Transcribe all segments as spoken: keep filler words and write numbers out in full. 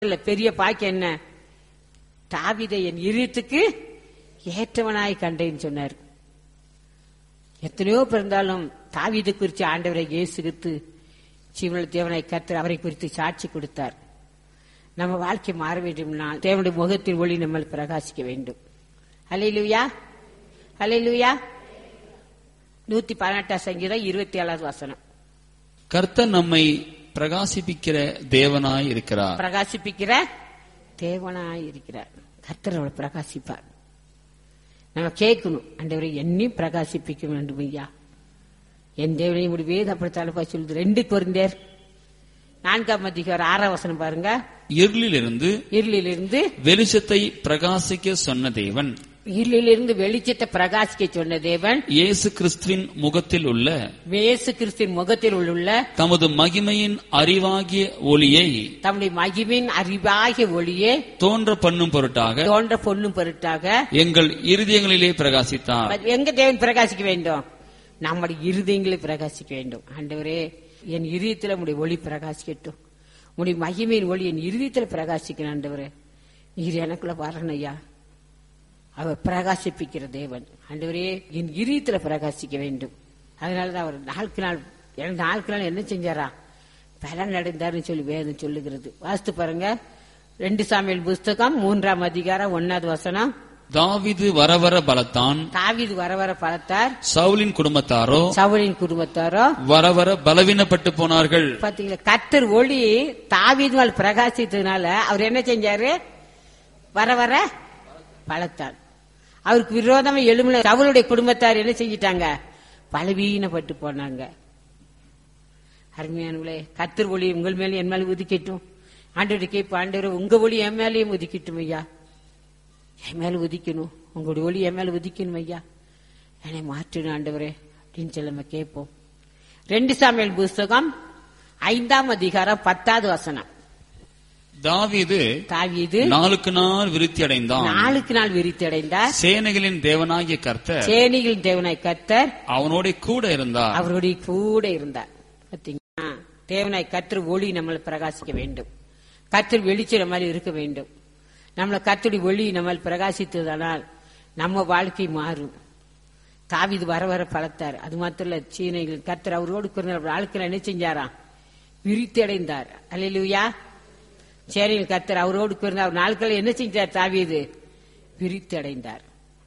பெரிய பாக்கியம் என்ன? தாவீதை என் இருதயத்துக்கு ஏற்றவனாய் கண்டேன்னு சொன்னார். எத்தனையோ பிறந்தாலும் தாவீது குறித்து ஆண்டவரை இயேசு கிறிஸ்து ஜீவனுள்ள தேவனாய் கர்த்தர் அவரை குறித்து சாட்சி கொடுத்தார். நம்ம வாழ்க்கை மாற வேண்டும்னா தேவனுடைய முகத்தின் ஒளி நம்ம பிரகாசிக்க வேண்டும். ஹல்லேலூயா, ஹல்லேலூயா. நூத்தி பதினெட்டாம் சங்கீதம் இருபத்தி ஏழாவது வசனம். கர்த்தர் நம்மை பிரகாசிப்பிக்கிற தேவனாய் இருக்கிறார். பிரகாசிப்பிக்கிற தேவனாய் இருக்கிறார். கர்த்தர் அவளை பிரகாசிப்பார். நம்ம கேட்கணும், ஆண்டவரே என்னையும் பிரகாசிப்பிக்க வேண்டும் ஐயா, என் தேவனையும் முடிவேது அப்படி தலைப்பா சொல்லுது. ரெண்டு கொரிந்தியர் நான்காம் அதிகாரம் ஆறாம் வசனம் பாருங்க. இருளிலிருந்து இருளிலிருந்து வெளிச்சத்தை பிரகாசிக்க சொன்ன தேவன், இருளிலிருந்து வெளிச்சத்தை பிரகாசிக்க சொன்ன தேவன் இயேசு கிறிஸ்துவின் முகத்தில் உள்ள இயேசு கிறிஸ்துவின் முகத்தில் உள்ள தமது மகிமையின் அறிவாகிய ஒளியை தம்முடைய மகிமையின் அறிவாகிய ஒளியே தோன்ற பண்ணும் பொருட்டாக தோன்ற பொண்ணும் பொருட்டாக எங்கள் இருதயங்களிலே பிரகாசித்தார். எங்க தேவன் பிரகாசிக்க வேண்டும்? நம்முடைய இருதயங்களை பிரகாசிக்க வேண்டும். ஆண்டவரே என் இருதயத்தில் உடைய ஒளி பிரகாசிக்கட்டும், உடைய மகிமையின் ஒளி என் இருதயத்தில் பிரகாசிக்கணும். ஆண்டவரே நீர் எனக்குள்ள வரணும் ஐயா, அவர் பிரகாசிப்பிக்கிற தேவன். ஆண்டவரே என் இருதயத்துல பிரகாசிக்க வேண்டும். அதனாலதான் அவர் நாளுக்கு நாள் நாளுக்கு நாள் என்ன செஞ்சாரா? பலன் அடைந்தாருன்னு சொல்லி வேதம் சொல்லுகிறது. வாசித்து பாருங்க. ரெண்டு சாமுவேல் புஸ்தகம் மூன்றாம் அதிகாரம் ஒன்னாவது வசனம். தாவீது வர வர பலத்தான், தாவீது வர வர பலத்தார், சவுலின் குடும்பத்தாரோ சவுலின் குடும்பத்தாரோ வர வர பலவீனப்பட்டு போனார்கள். பாத்தீங்களா, கர்த்தர் ஒளி தாவீது மேல் பிரகாசித்ததுனால அவர் என்ன செஞ்சாரு? வர வர பலத்தார். அவருக்கு விரோதமா எழுமல சவுளுடைய குடும்பத்தார் என்ன செஞ்சிட்டாங்க? பலவீனப்பட்டு போனாங்க. அருமையானவர்களே, கர்த்தர் ஒளி உங்கள் மேலும் என் மேலும் உதிக்கட்டும். ஆண்டவரை கேட்ப, ஆண்டவர் உங்க ஒளி என் மேலேயும் உதிக்கட்டும் ஐயா, என் மேல உதிக்கணும், உங்களுடைய ஒளி என் மேல உதிக்கணும் ஐயா, என்னை மாற்றணும் ஆண்டவரே அப்படின்னு சொல்லி நம்ம கேட்போம். ரெண்டு சாமுவேல் புஸ்தகம் ஐந்தாம் அதிகாரம் பத்தாவது வசனம். தாவீது தாவீது நாளுக்கு நாள் விருத்தி அடைந்தான், நாளுக்கு நாள் விருத்தி அடைந்தார். சேனைகளின் தேவனாகிய கர்த்தர் சேனைகளின் தேவனாய் கர்த்தர் அவனோட கூட இருந்தார். அவருடைய கூட இருந்தார். பாத்தீங்களா, தேவனாய் கர்த்தர் ஒளி நம்மளை பிரகாசிக்க வேண்டும். கர்த்தர் வெளிச்சம் மாதிரி இருக்க வேண்டும். நம்மளை கர்த்தருடைய ஒளி நம்ம பிரகாசித்ததானால் நம்ம வாழ்க்கை மாறும். தாவீது வர வர பலத்தார். அது மாத்திரம் இல்ல, சீனைகள் கர்த்தர் அவரோடு வாழ்க்கையில் என்ன செஞ்சாராம்? விருத்தி அடைந்தார். அல்லேலூயா. சேனையில் கர்த்தர் அவரோடு இருந்தார். நாட்கள் என்ன செஞ்சார்? தாவீது விருத்தி அடைந்தார்.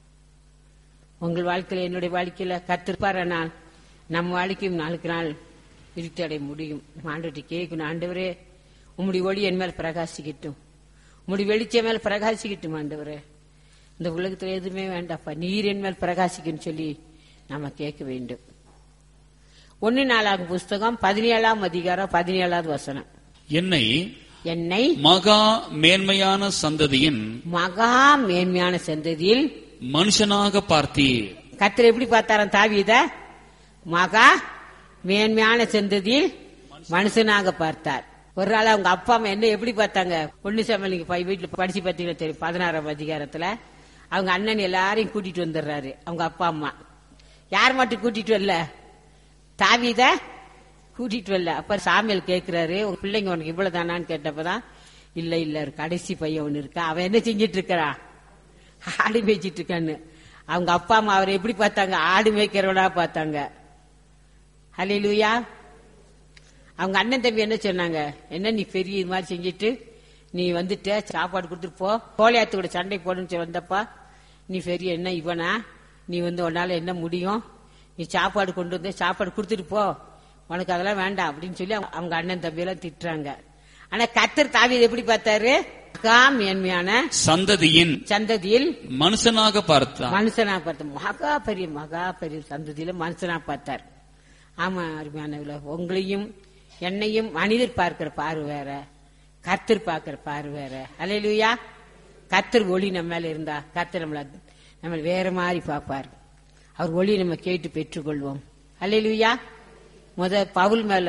உங்கள் வாழ்க்கையில என்னுடைய வாழ்க்கையில கர்த்தர் நம்ம வாழ்க்கையும் நாளுக்கு நாள் விருத்தி அடைய முடியும். ஆண்டவரை கேட்கணும், ஆண்டவரே உம்முடைய ஒளி என் மேல் பிரகாசிக்கட்டும், உம்முடைய வெளிச்சம் மேல் பிரகாசிக்கட்டும். ஆண்டவரே இந்த உலகத்துல எதுவுமே வேண்டாப்பா, நீர் என் மேல் பிரகாசிக்கும் சொல்லி நாம கேட்க வேண்டும். ஒன்னு நாளாகும் புஸ்தகம் பதினேழாம் அதிகாரம் பதினேழாவது வசனம். என்னை என்னை மகா மேன்மையான சந்ததியின் மகா மேன்மையான சந்ததியில் மனுஷனாக பார்த்தீர். கர்த்தர் எப்படி பார்த்தாராம் தாவீத? மகா மேன்மையான சந்ததியில் மனுஷனாக பார்த்தார். ஒரு நாள் அவங்க அப்பா அம்மா என்ன எப்படி பார்த்தாங்க? ஒன்னு சாமுவேல் வீட்டுல படிச்சு பார்த்தீங்கன்னா தெரியும். பதினாறாம் அதிகாரத்துல அவங்க அண்ணன் எல்லாரையும் கூட்டிட்டு வந்துடுறாரு. அவங்க அப்பா அம்மா யார் மட்டும் கூட்டிட்டு வரல? தாவீத கூட்டிட்டு வரல. அப்ப சாமுவேல் கேட்கிறாரு, உங்க பிள்ளைங்க உனக்கு இவ்வளவு தானான்னு கேட்டப்பதான், இல்ல இல்ல கடைசி பையன் ஒண்ணு இருக்கா, அவன் என்ன செஞ்சிட்டு இருக்கிறா? ஆடு மேய்ச்சிட்டு இருக்கான்னு. அவங்க அப்பா அம்மா அவரை எப்படி பார்த்தாங்க? ஆடு மேய்க்கிறவனா பார்த்தாங்க. ஹல்லேலூயா. அவங்க அண்ணன் தம்பி என்ன சொன்னாங்க? என்ன நீ பெரிய இது மாதிரி செஞ்சிட்டு நீ வந்துட்ட, சாப்பாடு கொடுத்துட்டு போ, கோழியாத்து கூட சண்டை போடுன்னு வந்தப்பா, நீ பெரிய என்ன இவனா, நீ வந்து உன்னால என்ன முடியும், நீ சாப்பாடு கொண்டு வந்து சாப்பாடு கொடுத்துட்டு போ, உனக்கு அதெல்லாம் வேண்டாம் அப்படின்னு சொல்லி அவங்க அண்ணன் தம்பி எல்லாம் திட்டுறாங்க. ஆனா கர்த்தர் தாவீதை எப்படி பார்த்தாரு? மகா மேன்மையான சந்ததியின் சந்ததியில் மனுஷனாக பார்த்தார். மனுஷனாக பார்த்தார். மகா பெரிய மகா பெரிய சந்ததியில மனுஷனா பார்த்தார். ஆமா அருமையானவர்களே, உங்களையும் என்னையும் மனிதர் பார்க்கிற பார்வை வேற, கர்த்தர் பார்க்கிற பார்வை வேற. அல்லேலூயா. கர்த்தர் ஒளி நம்ம மேல இருந்தா கர்த்தர் நம்மள நம்ம வேற மாதிரி பார்ப்பார். அவர் ஒளி நம்ம கேட்டு பெற்றுக்கொள்வோம். அல்லேலூயா. முத பவுல் மேல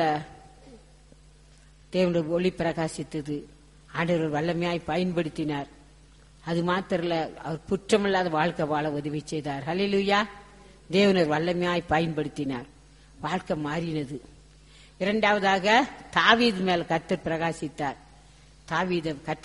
தேவனுடைய ஒளி பிரகாசித்தது. ஆண்டவர் வல்லமையாய் பயன்படுத்தினார். அது மாத்திரல, அவர் குற்றமில்லாத வாழ்க்கை வாழ உதவி செய்தார். ஹல்லேலூயா. தேவனர் வல்லமையாய் பயன்படுத்தினார். வாழ்க்கை மாறினது. இரண்டாவதாக தாவீது மேல் கர்த்தர் பிரகாசித்தார். தாவீதை கர்த்தர்